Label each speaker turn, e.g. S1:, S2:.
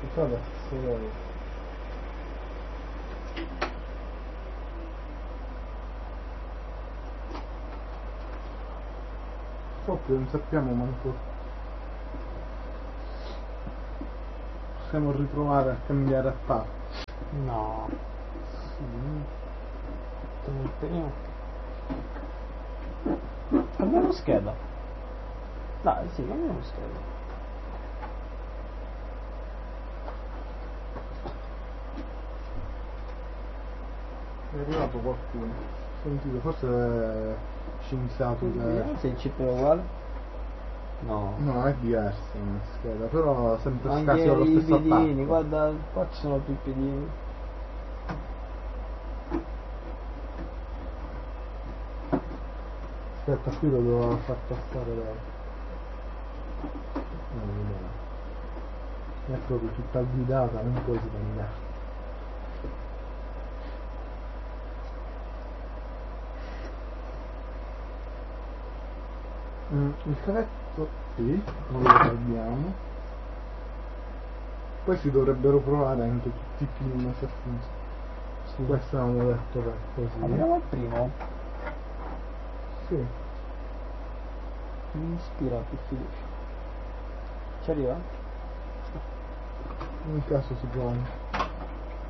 S1: Vabbè, se vuoi. Proprio non sappiamo manco. Possiamo riprovare a cambiare a parte.
S2: No.
S1: Sì.
S2: Cambiamo scheda. Dai, sì, cambiamo scheda.
S1: È arrivato qualcuno. Sentite, forse è scienziato
S2: Vediamo se il chip è uguale. No.
S1: No, è diversa la scheda, però sempre
S2: Anche
S1: scassi allo
S2: i
S1: stesso
S2: piedini,
S1: attacco.
S2: guarda, qua ci sono più piedini.
S1: Aspetta, qui lo devo far passare lei. No, no. È proprio tutta guidata, non puoi sbagliare. Il cavetto qui, non lo guardiamo. Poi si dovrebbero provare anche tutti i pin se funziona.
S2: Sì.
S1: Questo avevamo detto per così.
S2: Andiamo al primo.
S1: Sì.
S2: Mi ispira più fiducia. Ci arriva?
S1: In caso si può anche.